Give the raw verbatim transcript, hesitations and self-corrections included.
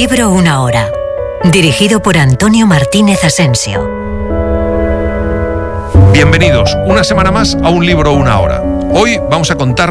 libro Una hora, dirigido por Antonio Martínez Asensio. Bienvenidos una semana más a Un libro, una hora. Hoy vamos a contar